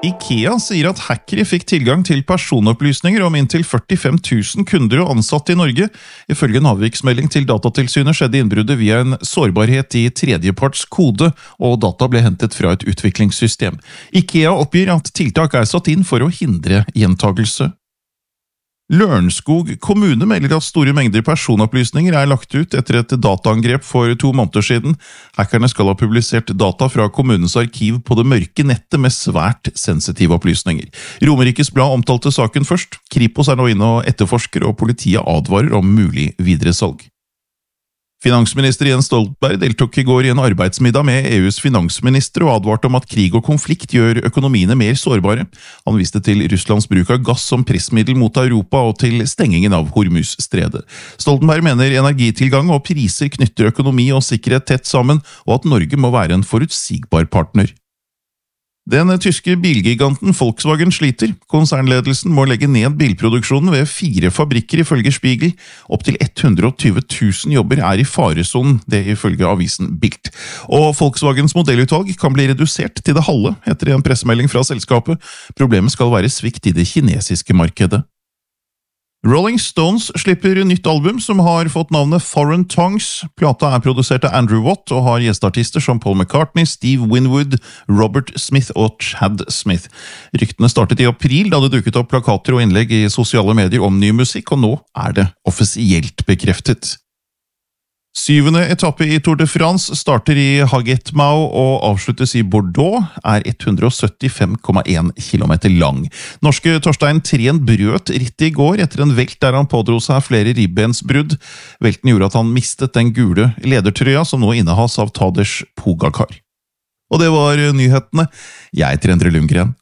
IKEA sier at hackere fikk tilgang til personopplysninger om inntil 45 000 kunder og ansatte i Norge. Ifølge en avviksmelding til Datatilsynet skjedde innbruddet via en sårbarhet i tredjeparts kode, og data ble hentet fra et utviklingssystem. IKEA oppgir at tiltak er satt inn for å hindre gjentagelse. Lørenskog kommune melder at store mengder personopplysninger er lagt ut etter et dataangrep for 2 måneder siden. Hackerne skal ha publisert data fra kommunens arkiv på det mørke nettet med svært sensitive opplysninger. Romerikes Blad omtalte saken først. Kripos er nå inne og etterforsker, og politiet advarer om mulig videresalg. Finansminister Jens Stoltenberg deltok i går i en arbeidsmiddag med EUs finansminister og advarte om at krig og konflikt gjør økonomiene mer sårbare. Han viste til Russlands bruk av gass som pressmiddel mot Europa og til stengingen av Hormuz-stredet. Stoltenberg mener energitilgang og priser knytter økonomi og sikkerhet tett sammen, og at Norge må være en forutsigbar partner. Den tyske bilgiganten Volkswagen sliter. Konsernledelsen må legge ned bilproduksjonen ved 4 fabrikker ifølge Spiegel. Opp til 120 000 jobber er i faresonen, det ifølge avisen Bild. Og Volkswagens modellutvalg kan bli redusert til det halve etter en pressemelding fra selskapet. Problemet skal være svikt i det kinesiske markedet. Rolling Stones slipper nytt album som har fått navnet Foreign Tongues. Plata er produsert av Andrew Watt og har gjesteartister som Paul McCartney, Steve Winwood, Robert Smith og Chad Smith. Ryktene startet i april da det dukket opp plakater og innlegg i sosiale medier om ny musikk, og nå er det offisielt bekreftet. 7. etappe i Tour de France starter i Hagetmau og avsluttes i Bordeaux, er 175,1 kilometer lang. Norske Torstein Tren brøt rittet i går etter en velt der han pådro seg flere ribbensbrudd. Velten gjorde at han mistet den gule ledertrøya som nå innehas av Tadej Pogacar. Og det var nyhetene. Jeg heter Endre Lundgren.